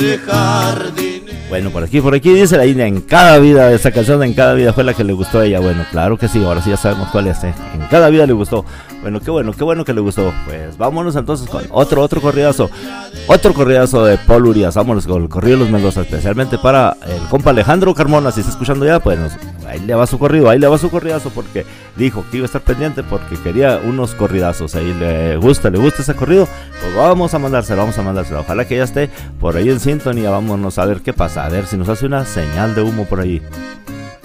Bueno, por aquí dice la India, en cada vida, esa canción en cada vida fue la que le gustó a ella. Bueno, claro que sí, ahora sí ya sabemos cuál es, ¿eh? En cada vida le gustó. Bueno qué bueno que le gustó. Pues vámonos entonces con otro corridazo de Paul Urias. Vámonos con el corrido de los Mendoza, especialmente para el compa Alejandro Carmona. Si está escuchando ya, pues ahí le va su corridazo, porque dijo que iba a estar pendiente porque quería unos corridazos. Ahí le gusta ese corrido, pues vamos a mandárselo. Ojalá que ya esté por ahí en sintonía. Vámonos a ver qué pasa, a ver si nos hace una señal de humo por ahí.